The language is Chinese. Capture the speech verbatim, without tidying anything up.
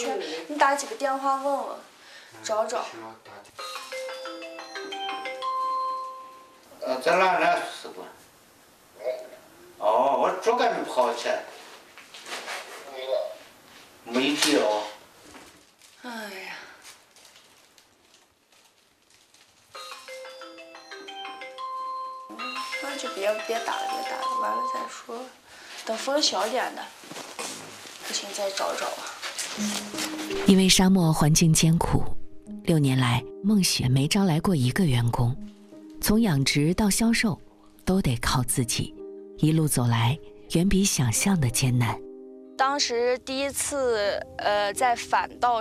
圈，你打几个电话问问，找找。 呃，在哪呢，师傅？哦，我昨天就跑起来。没皮哦。 哎呀。那就别别打了，别打了，完了再说。等风小点的，不行再找找啊。 因为沙漠环境艰苦，六年来梦雪没招来过一个员工，从养殖到销售都得靠自己，一路走来远比想象的艰难。 当时第一次呃在反倒